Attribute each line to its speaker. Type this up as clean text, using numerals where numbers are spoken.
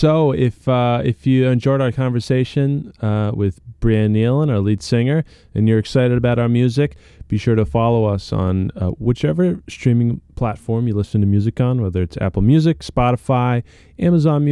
Speaker 1: So if you enjoyed our conversation with Brianne Nealon, our lead singer, and you're excited about our music, be sure to follow us on whichever streaming platform you listen to music on, whether it's Apple Music, Spotify, Amazon Music,